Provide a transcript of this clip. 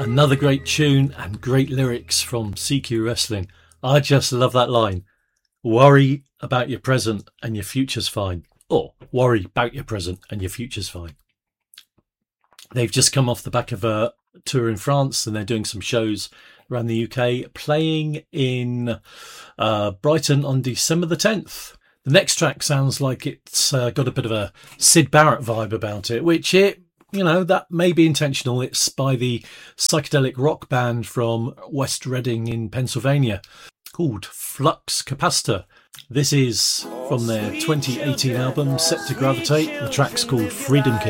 Another great tune and great lyrics from CQ Wrestling. I just love that line. Worry about your present and your future's fine. Or worry about your present and your future's fine. They've just come off the back of a tour in France and they're doing some shows around the UK, playing in Brighton on December the 10th. The next track sounds like it's got a bit of a Syd Barrett vibe about it, which that may be intentional. It's by the psychedelic rock band from West Reading in Pennsylvania called Flux Capacitor. This is from their 2018 album Set to Gravitate. The track's called Freedom Kid.